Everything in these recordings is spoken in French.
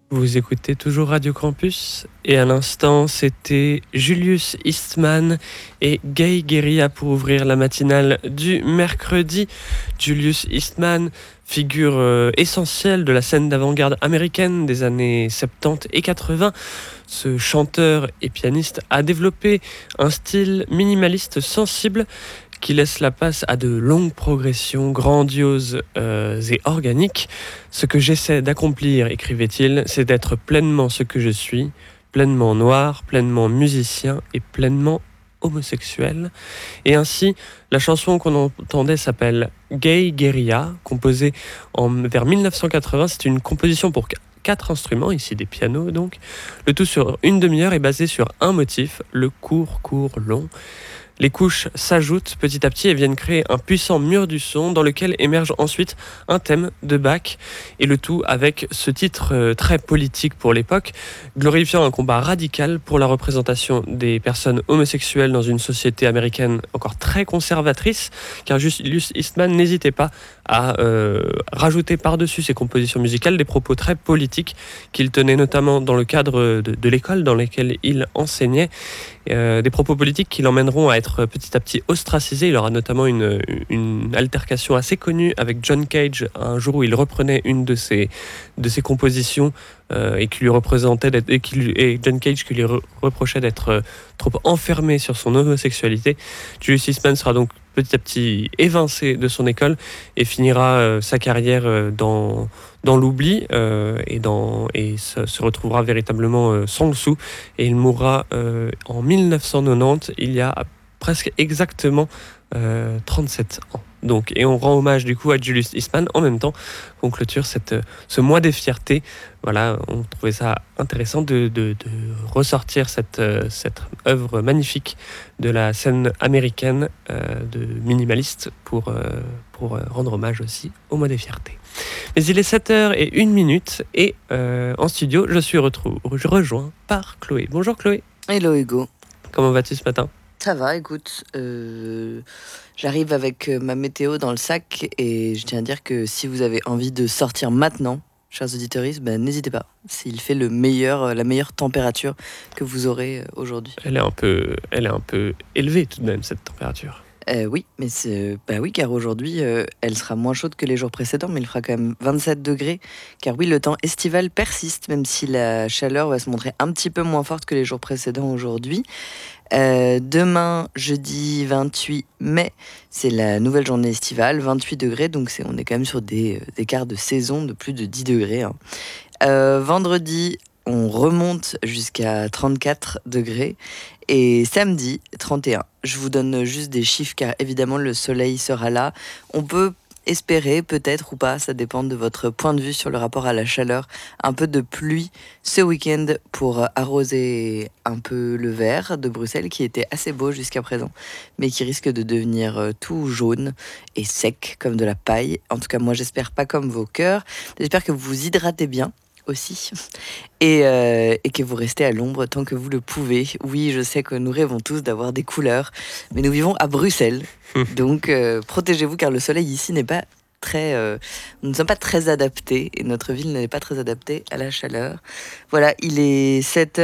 Vous écoutez toujours Radio Campus et à l'instant c'était Julius Eastman et Gay Guerilla pour ouvrir la matinale du mercredi. Julius Eastman, figure essentielle de la scène d'avant-garde américaine des années 70 et 80. Ce chanteur et pianiste a développé un style minimaliste sensible qui laisse la place à de longues progressions grandioses et organiques. Ce que j'essaie d'accomplir, écrivait-il, c'est d'être pleinement ce que je suis, pleinement noir, pleinement musicien et pleinement homosexuel. Et ainsi, la chanson qu'on entendait s'appelle Gay Guerilla, composée vers 1980. C'est une composition pour 4 instruments, ici des pianos donc. Le tout sur une demi-heure est basé sur un motif, le court, long. Les couches s'ajoutent petit à petit et viennent créer un puissant mur du son dans lequel émerge ensuite un thème de Bach, et le tout avec ce titre très politique pour l'époque, glorifiant un combat radical pour la représentation des personnes homosexuelles dans une société américaine encore très conservatrice, car Julius Eastman n'hésitait pas à rajouter par-dessus ses compositions musicales des propos très politiques qu'il tenait notamment dans le cadre de l'école dans laquelle il enseignait, des propos politiques qui l'emmèneront à être petit à petit ostracisé. Il aura notamment une altercation assez connue avec John Cage un jour où il reprenait une de ses compositions et qui lui représentait et John Cage qui lui reprochait d'être trop enfermé sur son homosexualité. Julius Eastman sera donc petit à petit évincé de son école et finira sa carrière dans l'oubli et se retrouvera véritablement sans le sou, et il mourra en 1990, il y a presque exactement 37 ans. Donc, et on rend hommage du coup à Julius Eastman en même temps qu'on clôture ce mois des fiertés. Voilà, on trouvait ça intéressant de ressortir cette œuvre magnifique de la scène américaine de minimaliste pour rendre hommage aussi au mois des fiertés. Mais il est 7h01 et en studio, je suis rejoint par Chloé. Bonjour Chloé. Hello Hugo. Comment vas-tu ce matin ? Ça va, écoute, j'arrive avec ma météo dans le sac et je tiens à dire que si vous avez envie de sortir maintenant, chers auditeurs, n'hésitez pas. S'il fait la meilleure température que vous aurez aujourd'hui. Elle est un peu élevée tout de même, cette température. Oui, mais oui, car aujourd'hui, elle sera moins chaude que les jours précédents, mais il fera quand même 27 degrés. Car oui, le temps estival persiste, même si la chaleur va se montrer un petit peu moins forte que les jours précédents aujourd'hui. Demain, jeudi 28 mai, c'est la nouvelle journée estivale, 28 degrés, donc on est quand même sur des écarts de saison de plus de 10 degrés. Vendredi, on remonte jusqu'à 34 degrés. Et samedi, 31. Je vous donne juste des chiffres car évidemment le soleil sera là. On peut espérer, peut-être ou pas, ça dépend de votre point de vue sur le rapport à la chaleur, un peu de pluie ce week-end pour arroser un peu le vert de Bruxelles qui était assez beau jusqu'à présent, mais qui risque de devenir tout jaune et sec comme de la paille. En tout cas, moi j'espère pas comme vos cœurs. J'espère que vous vous hydratez bien aussi, et que vous restez à l'ombre tant que vous le pouvez. Oui, je sais que nous rêvons tous d'avoir des couleurs, mais nous vivons à Bruxelles, donc protégez-vous car le soleil ici n'est pas très... nous ne sommes pas très adaptés, et notre ville n'est pas très adaptée à la chaleur. Voilà, il est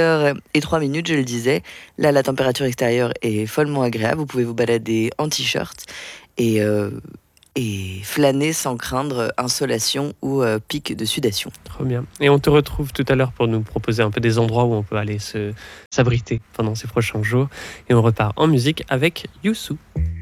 7h03, je le disais. Là, la température extérieure est follement agréable. Vous pouvez vous balader en t-shirt et flâner sans craindre insolation ou pic de sudation. Trop bien. Et on te retrouve tout à l'heure pour nous proposer un peu des endroits où on peut aller s'abriter pendant ces prochains jours. Et on repart en musique avec Youssou.